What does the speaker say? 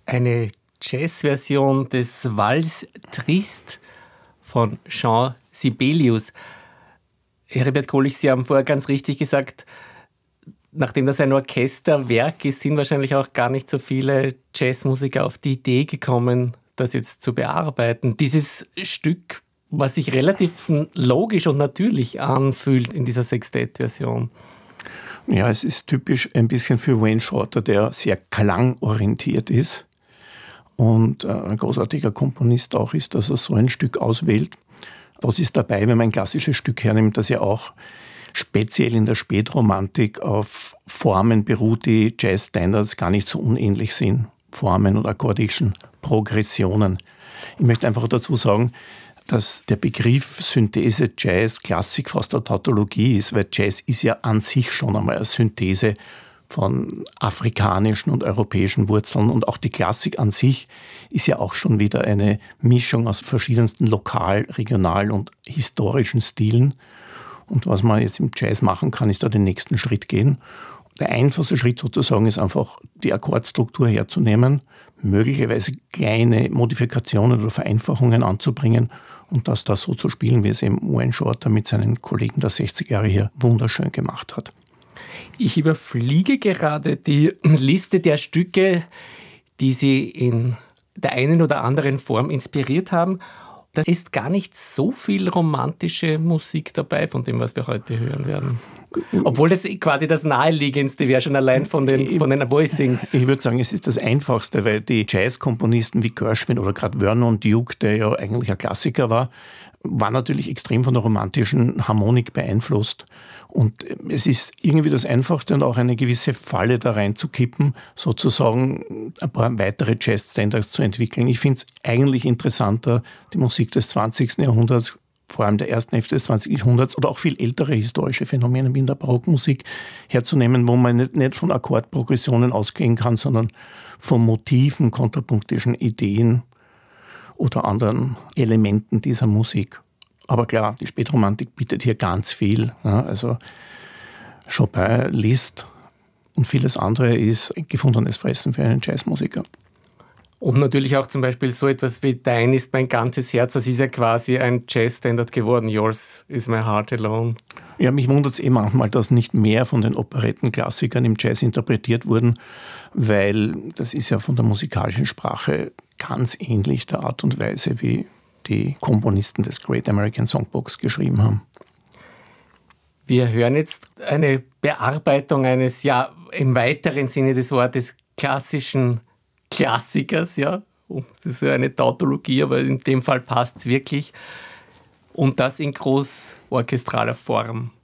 eine Jazzversion des Valse Triste von Jean Sibelius. Heribert Kohlich, Sie haben vorher ganz richtig gesagt, nachdem das ein Orchesterwerk ist, sind wahrscheinlich auch gar nicht so viele Jazzmusiker auf die Idee gekommen, das jetzt zu bearbeiten. Dieses Stück, was sich relativ logisch und natürlich anfühlt in dieser Sextettversion. Ja, es ist typisch ein bisschen für Wayne Shorter, der sehr klangorientiert ist und ein großartiger Komponist auch ist, dass er so ein Stück auswählt. Was ist dabei, wenn man ein klassisches Stück hernimmt, das ja auch speziell in der Spätromantik auf Formen beruht, die Jazz-Standards gar nicht so unähnlich sind. Formen und akkordischen Progressionen. Ich möchte einfach dazu sagen, dass der Begriff Synthese Jazz Klassik fast eine Tautologie ist, weil Jazz ist ja an sich schon einmal eine Synthese von afrikanischen und europäischen Wurzeln und auch die Klassik an sich ist ja auch schon wieder eine Mischung aus verschiedensten lokal-, regional- und historischen Stilen. Und was man jetzt im Jazz machen kann, ist da den nächsten Schritt gehen. Der einfachste Schritt sozusagen ist einfach, die Akkordstruktur herzunehmen, möglicherweise kleine Modifikationen oder Vereinfachungen anzubringen und das da so zu spielen, wie es eben Wayne Shorter mit seinen Kollegen der 60er Jahre hier wunderschön gemacht hat. Ich überfliege gerade die Liste der Stücke, die Sie in der einen oder anderen Form inspiriert haben. Da ist gar nicht so viel romantische Musik dabei von dem, was wir heute hören werden. Obwohl das quasi das Naheliegendste wäre, schon allein von den Voicings. Ich würde sagen, es ist das Einfachste, weil die Jazzkomponisten wie Gershwin oder gerade Vernon Duke, der ja eigentlich ein Klassiker war natürlich extrem von der romantischen Harmonik beeinflusst. Und es ist irgendwie das Einfachste und auch eine gewisse Falle da reinzukippen, sozusagen ein paar weitere Jazz-Standards zu entwickeln. Ich finde es eigentlich interessanter, die Musik des 20. Jahrhunderts, vor allem der ersten Hälfte des 20. Jahrhunderts oder auch viel ältere historische Phänomene wie in der Barockmusik herzunehmen, wo man nicht von Akkordprogressionen ausgehen kann, sondern von Motiven, kontrapunktischen Ideen oder anderen Elementen dieser Musik. Aber klar, die Spätromantik bietet hier ganz viel. Ja, also Chopin, Liszt und vieles andere ist ein gefundenes Fressen für einen Jazzmusiker. Und natürlich auch zum Beispiel so etwas wie Dein ist mein ganzes Herz, das ist ja quasi ein Jazzstandard geworden. Yours is my heart alone. Ja, mich wundert es manchmal, dass nicht mehr von den Operettenklassikern im Jazz interpretiert wurden, weil das ist ja von der musikalischen Sprache ganz ähnlich der Art und Weise, wie die Komponisten des Great American Songbooks geschrieben haben. Wir hören jetzt eine Bearbeitung eines, ja, im weiteren Sinne des Wortes klassischen Klassikers, ja. Das ist ja eine Tautologie, aber in dem Fall passt es wirklich. Und das in großorchestraler Form.